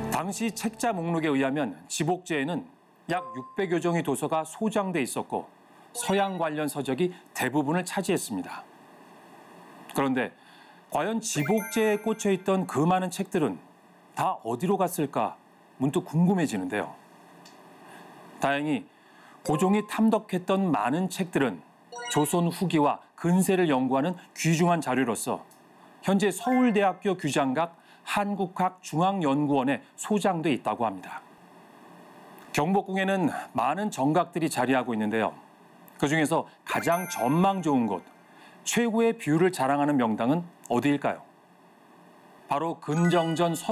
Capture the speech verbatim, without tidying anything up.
당시 책자 목록에 의하면 지복제에는 약 육백여 종의 도서가 소장돼 있었고 서양 관련 서적이 대부분을 차지했습니다. 그런데 과연 지복제에 꽂혀 있던 그 많은 책들은 다 어디로 갔을까 문득 궁금해지는데요. 다행히 고종이 탐독했던 많은 책들은 조선 후기와 근세를 연구하는 귀중한 자료로서 현재 서울대학교 규장각 한국학중앙연구원에 소장돼 있다고 합니다. 경복궁에는 많은 정각들이 자리하고 있는데요. 그중에서 가장 전망 좋은 곳, 최고의 뷰를 자랑하는 명당은 어디일까요? 바로 근정전 서